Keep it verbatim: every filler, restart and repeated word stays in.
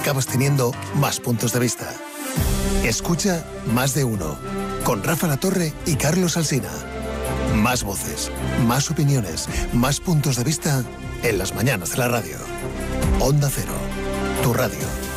acabas teniendo más puntos de vista. Escucha Más de Uno, con Rafa Latorre y Carlos Alsina. Más voces, más opiniones, más puntos de vista en las mañanas de la radio. Onda Cero, tu radio.